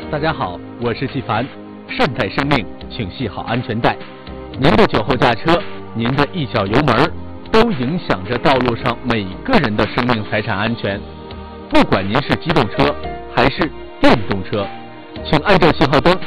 大家好，我是纪凡。善待生命，请系好安全带。您的酒后驾车，您的一脚油门，都影响着道路上每个人的生命财产安全。不管您是机动车还是电动车，请按照信号灯